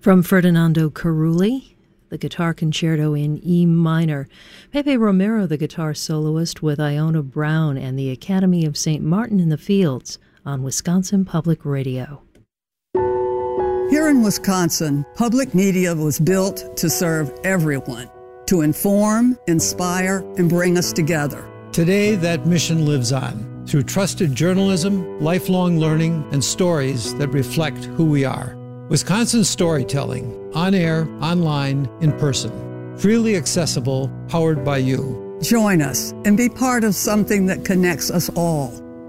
From Ferdinando Carulli, the Guitar Concerto in E minor, Pepe Romero, the guitar soloist with Iona Brown and the Academy of St. Martin in the Fields on Wisconsin Public Radio. Here in Wisconsin, public media was built to serve everyone, to inform, inspire, and bring us together. Today, that mission lives on through trusted journalism, lifelong learning, and stories that reflect who we are. Wisconsin storytelling, on air, online, in person. Freely accessible, powered by you. Join us and be part of something that connects us all.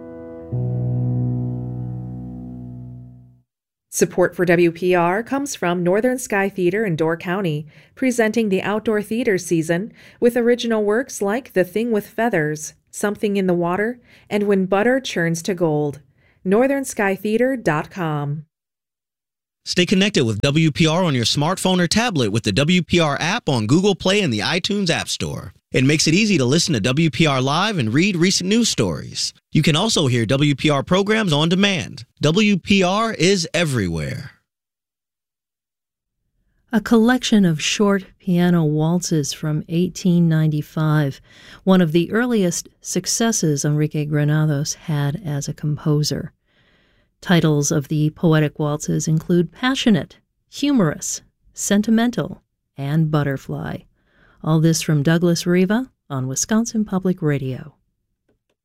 Support for WPR comes from Northern Sky Theater in Door County, presenting the outdoor theater season with original works like The Thing with Feathers, Something in the Water, and When Butter Churns to Gold. NorthernSkyTheater.com. Stay connected with WPR on your smartphone or tablet with the WPR app on Google Play and the iTunes App Store. It makes it easy to listen to WPR live and read recent news stories. You can also hear WPR programs on demand. WPR is everywhere. A collection of short piano waltzes from 1895, one of the earliest successes Enrique Granados had as a composer. Titles of the poetic waltzes include Passionate, Humorous, Sentimental, and Butterfly. All this from Douglas Riva on Wisconsin Public Radio.